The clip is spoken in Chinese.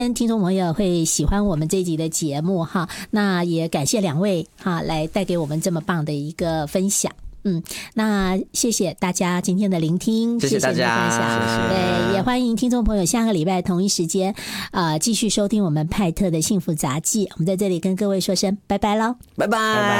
听众朋友会喜欢我们这一集的节目哈，那也感谢两位哈来带给我们这么棒的一个分享。那谢谢大家今天的聆听， 谢谢大家， 谢谢你的分享，对，也欢迎听众朋友下个礼拜同一时间继续收听我们派特的幸福杂技。我们在这里跟各位说声拜拜喽， 拜拜。